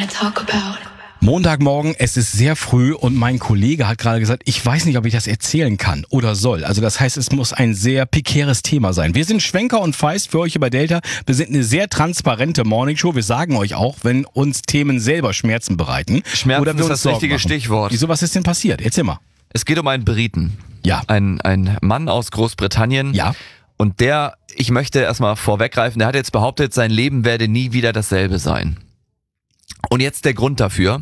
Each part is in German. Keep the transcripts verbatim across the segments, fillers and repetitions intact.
wanna talk about. Montagmorgen, es ist sehr früh und mein Kollege hat gerade gesagt, ich weiß nicht, ob ich das erzählen kann oder soll. Also das heißt, es muss ein sehr pikäres Thema sein. Wir sind Schwenker und Feist für euch hier bei Delta. Wir sind eine sehr transparente Morningshow. Wir sagen euch auch, wenn uns Themen selber Schmerzen bereiten. Schmerzen oder wir ist uns das Sorgen richtige machen. Stichwort. Wieso, was ist denn passiert? Erzähl mal. Es geht um einen Briten. Ja. Ein, ein Mann aus Großbritannien. Ja. Und der, ich möchte erstmal vorweggreifen, der hat jetzt behauptet, sein Leben werde nie wieder dasselbe sein. Und jetzt der Grund dafür.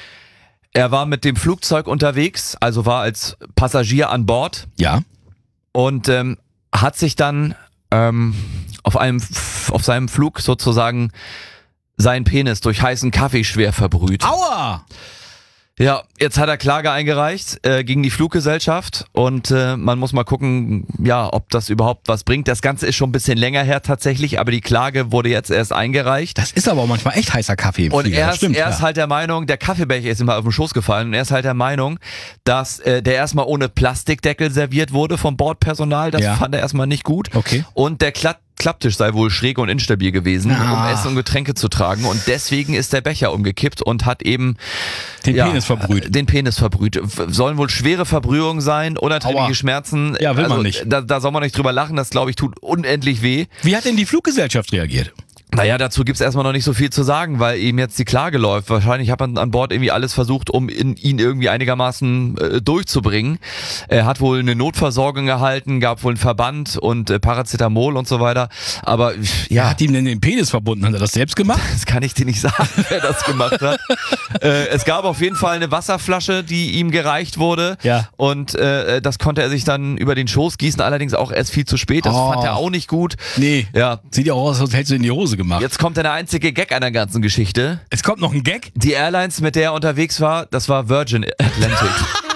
Er war mit dem Flugzeug unterwegs, also war als Passagier an Bord. Ja. Und ähm, hat sich dann ähm, auf einem auf seinem Flug sozusagen seinen Penis durch heißen Kaffee schwer verbrüht. Aua! Ja, jetzt hat er Klage eingereicht äh, gegen die Fluggesellschaft und äh, man muss mal gucken, ja, ob das überhaupt was bringt. Das Ganze ist schon ein bisschen länger her tatsächlich, aber die Klage wurde jetzt erst eingereicht. Das ist aber auch manchmal echt heißer Kaffee im Und Flieger. er Das ist, stimmt, er ist ja. halt der Meinung, der Kaffeebecher ist ihm mal auf den Schoß gefallen und er ist halt der Meinung, dass äh, der erstmal ohne Plastikdeckel serviert wurde vom Bordpersonal. Das Ja. fand er erstmal nicht gut. Okay. Und der Klatt Klapptisch sei wohl schräg und instabil gewesen, Ah. um Essen und Getränke zu tragen. Und deswegen ist der Becher umgekippt und hat eben Den ja, Penis verbrüht. äh, Den Penis verbrüht. W- Sollen wohl schwere Verbrühungen sein, unerträgliche Aua. Schmerzen. Ja, will man also, nicht. Da, da soll man nicht drüber lachen. Das, glaube ich, tut unendlich weh. Wie hat denn die Fluggesellschaft reagiert? Naja, dazu gibt's erstmal noch nicht so viel zu sagen, weil eben jetzt die Klage läuft. Wahrscheinlich hat man an Bord irgendwie alles versucht, um in, ihn irgendwie einigermaßen äh, durchzubringen. Er hat wohl eine Notversorgung erhalten, gab wohl einen Verband und äh, Paracetamol und so weiter. Aber Wer ja, hat ihm denn den Penis verbunden? Hat er das selbst gemacht? das kann ich dir nicht sagen, wer das gemacht hat. äh, es gab auf jeden Fall eine Wasserflasche, die ihm gereicht wurde. Ja. Und äh, das konnte er sich dann über den Schoß gießen, allerdings auch erst viel zu spät. Das Oh. fand er auch nicht gut. Nee. Ja. Sieht ja auch aus, als hättest du in die Hose gemacht. Jetzt kommt der einzige Gag an der ganzen Geschichte. Es kommt noch ein Gag. Die Airlines, mit der er unterwegs war, das war Virgin Atlantic.